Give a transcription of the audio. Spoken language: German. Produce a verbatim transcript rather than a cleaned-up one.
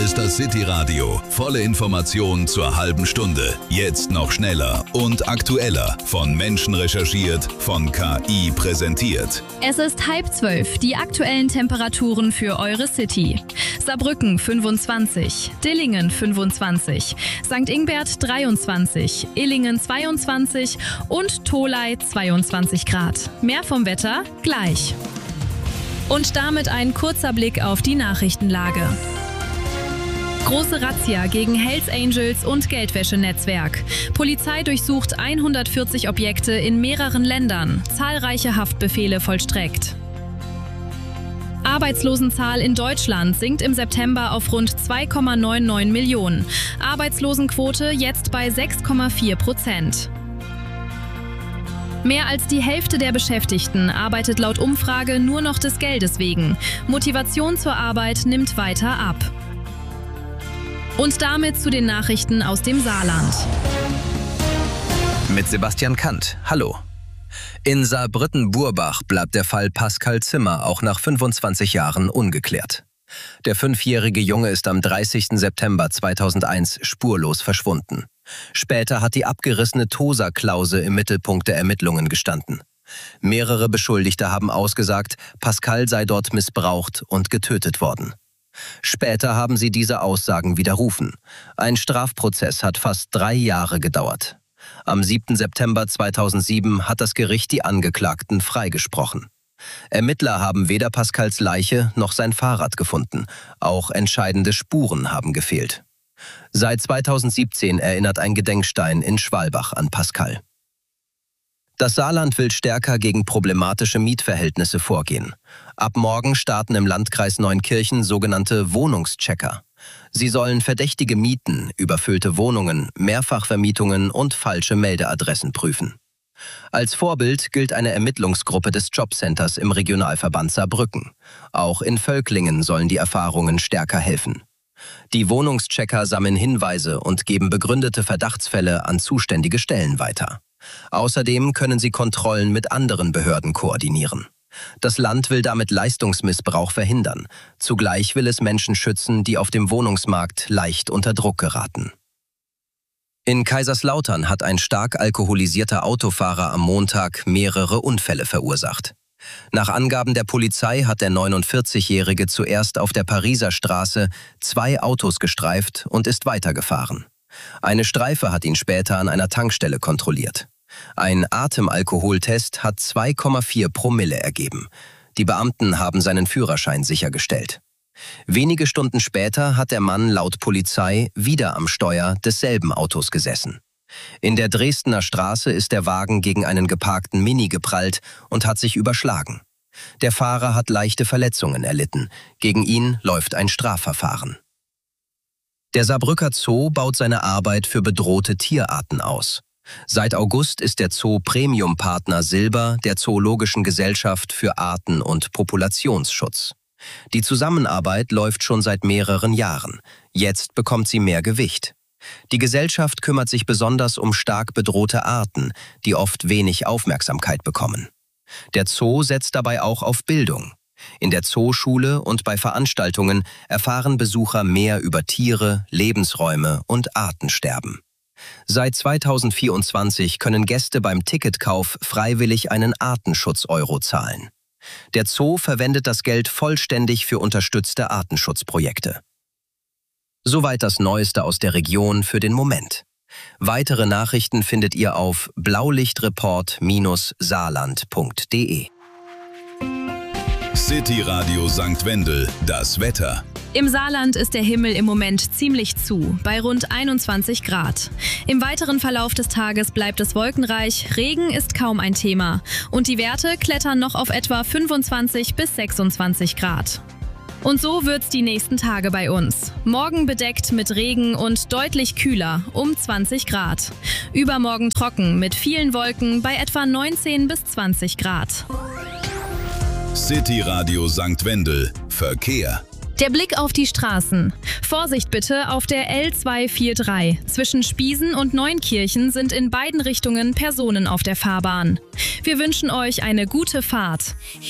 ist das City Radio. Volle Informationen zur halben Stunde. Jetzt noch schneller und aktueller. Von Menschen recherchiert, von K I präsentiert. Es ist halb zwölf. Die aktuellen Temperaturen für eure City. Saarbrücken fünfundzwanzig, Dillingen fünfundzwanzig, Sankt Ingbert dreiundzwanzig, Illingen zweiundzwanzig und Tholey zweiundzwanzig Grad. Mehr vom Wetter gleich. Und damit ein kurzer Blick auf die Nachrichtenlage. Große Razzia gegen Hells Angels und Geldwäschenetzwerk. Polizei durchsucht hundertvierzig Objekte in mehreren Ländern. Zahlreiche Haftbefehle vollstreckt. Arbeitslosenzahl in Deutschland sinkt im September auf rund zwei Komma neunundneunzig Millionen. Arbeitslosenquote jetzt bei sechs Komma vier Prozent. Mehr als die Hälfte der Beschäftigten arbeitet laut Umfrage nur noch des Geldes wegen. Motivation zur Arbeit nimmt weiter ab. Und damit zu den Nachrichten aus dem Saarland. Mit Sebastian Kant. Hallo. In Saarbrücken-Burbach bleibt der Fall Pascal Zimmer auch nach fünfundzwanzig Jahren ungeklärt. Der fünfjährige Junge ist am dreißigsten September zweitausendeins spurlos verschwunden. Später hat die abgerissene Tosa-Klause im Mittelpunkt der Ermittlungen gestanden. Mehrere Beschuldigte haben ausgesagt, Pascal sei dort missbraucht und getötet worden. Später haben sie diese Aussagen widerrufen. Ein Strafprozess hat fast drei Jahre gedauert. Am siebten September zweitausendsieben hat das Gericht die Angeklagten freigesprochen. Ermittler haben weder Pascals Leiche noch sein Fahrrad gefunden. Auch entscheidende Spuren haben gefehlt. Seit zweitausendsiebzehn erinnert ein Gedenkstein in Schwalbach an Pascal. Das Saarland will stärker gegen problematische Mietverhältnisse vorgehen. Ab morgen starten im Landkreis Neunkirchen sogenannte Wohnungschecker. Sie sollen verdächtige Mieten, überfüllte Wohnungen, Mehrfachvermietungen und falsche Meldeadressen prüfen. Als Vorbild gilt eine Ermittlungsgruppe des Jobcenters im Regionalverband Saarbrücken. Auch in Völklingen sollen die Erfahrungen stärker helfen. Die Wohnungschecker sammeln Hinweise und geben begründete Verdachtsfälle an zuständige Stellen weiter. Außerdem können sie Kontrollen mit anderen Behörden koordinieren. Das Land will damit Leistungsmissbrauch verhindern. Zugleich will es Menschen schützen, die auf dem Wohnungsmarkt leicht unter Druck geraten. In Kaiserslautern hat ein stark alkoholisierter Autofahrer am Montag mehrere Unfälle verursacht. Nach Angaben der Polizei hat der neunundvierzigjährige zuerst auf der Pariser Straße zwei Autos gestreift und ist weitergefahren. Eine Streife hat ihn später an einer Tankstelle kontrolliert. Ein Atemalkoholtest hat zwei Komma vier Promille ergeben. Die Beamten haben seinen Führerschein sichergestellt. Wenige Stunden später hat der Mann laut Polizei wieder am Steuer desselben Autos gesessen. In der Dresdner Straße ist der Wagen gegen einen geparkten Mini geprallt und hat sich überschlagen. Der Fahrer hat leichte Verletzungen erlitten. Gegen ihn läuft ein Strafverfahren. Der Saarbrücker Zoo baut seine Arbeit für bedrohte Tierarten aus. Seit August ist der Zoo Premium-Partner Silber der Zoologischen Gesellschaft für Arten- und Populationsschutz. Die Zusammenarbeit läuft schon seit mehreren Jahren. Jetzt bekommt sie mehr Gewicht. Die Gesellschaft kümmert sich besonders um stark bedrohte Arten, die oft wenig Aufmerksamkeit bekommen. Der Zoo setzt dabei auch auf Bildung. In der Zooschule und bei Veranstaltungen erfahren Besucher mehr über Tiere, Lebensräume und Artensterben. Seit zweitausendvierundzwanzig können Gäste beim Ticketkauf freiwillig einen Artenschutz-Euro zahlen. Der Zoo verwendet das Geld vollständig für unterstützte Artenschutzprojekte. Soweit das Neueste aus der Region für den Moment. Weitere Nachrichten findet ihr auf blaulichtreport Bindestrich saarland punkt de. City Radio Sankt Wendel, das Wetter. Im Saarland ist der Himmel im Moment ziemlich zu, bei rund einundzwanzig Grad. Im weiteren Verlauf des Tages bleibt es wolkenreich, Regen ist kaum ein Thema und die Werte klettern noch auf etwa fünfundzwanzig bis sechsundzwanzig Grad. Und so wird's die nächsten Tage bei uns. Morgen bedeckt mit Regen und deutlich kühler, um zwanzig Grad. Übermorgen trocken mit vielen Wolken bei etwa neunzehn bis zwanzig Grad. City Radio Sankt Wendel, Verkehr. Der Blick auf die Straßen. Vorsicht bitte auf der L zweihundertdreiundvierzig. Zwischen Spiesen und Neunkirchen sind in beiden Richtungen Personen auf der Fahrbahn. Wir wünschen euch eine gute Fahrt.